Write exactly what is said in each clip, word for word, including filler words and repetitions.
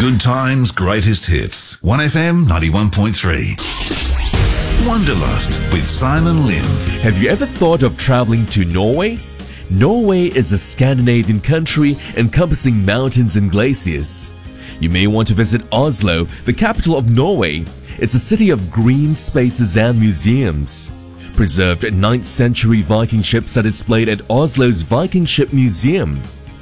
Good times, greatest hits. one F M ninety-one point three. Wanderlust with Simon Lim. Have you ever thought of traveling to Norway? Norway is a Scandinavian country encompassing mountains and glaciers. You may want to visit Oslo, the capital of Norway. It's a city of green spaces and museums. Preserved ninth century Viking ships are displayed at Oslo's Viking Ship Museum.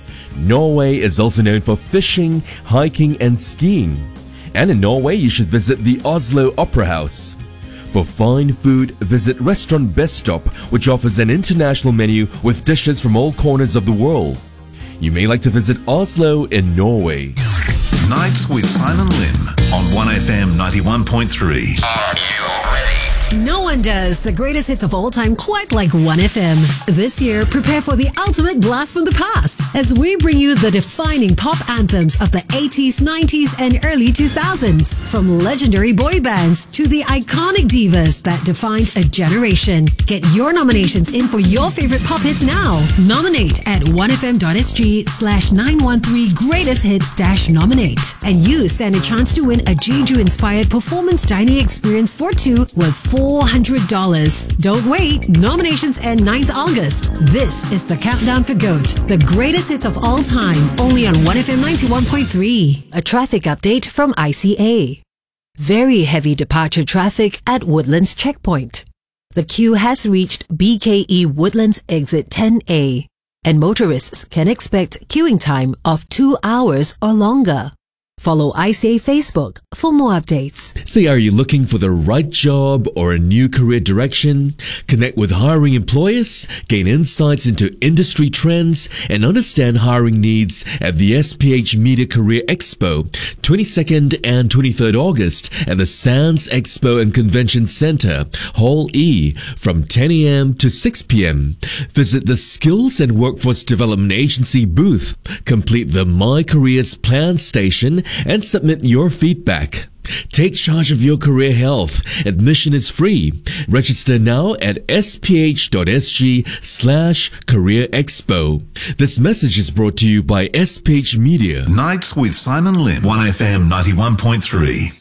Norway is also known for fishing, hiking and skiing. And in Norway, you should visit the Oslo Opera House. For fine food, visit Restaurant Bestop, which offers an international menu with dishes from all corners of the world. You may like to visit Oslo in Norway. Nights with Simon Lim on one F M ninety-one point three. Are you ready? No one does the greatest hits of all time quite like one F M. This year, prepare for the ultimate blast from the past as we bring you the defining pop anthems of the eighties, nineties, and early two thousands. From legendary boy bands to the iconic divas that defined a generation. Get your nominations in for your favorite pop hits now. Nominate at one F M dot S G slash nine one three greatest hits dash nominate. And you stand a chance to win a Jeju-inspired performance dining experience for two with four hundred dollars. Don't wait. Nominations end ninth August. This is the countdown for GOAT, the greatest hits of all time, only on one F M ninety-one point three. A traffic update from I C A. Very heavy departure traffic at Woodlands Checkpoint. The queue has reached B K E Woodlands Exit ten A, and motorists can expect queuing time of two hours or longer. Follow I C A Facebook for more updates. Say, are you looking for the right job or a new career direction? Connect with hiring employers, gain insights into industry trends, and understand hiring needs at the S P H Media Career Expo, twenty-second and twenty-third August at the Sands Expo and Convention Center, Hall E, from ten A M to six P M Visit the Skills and Workforce Development Agency booth, complete the My Careers Plan station, and submit your feedback. Take charge of your career health. Admission is free. Register now at S P H dot S G slash career expo. This message is brought to you by S P H Media. Nights with Simon Lim, one F M ninety-one point three.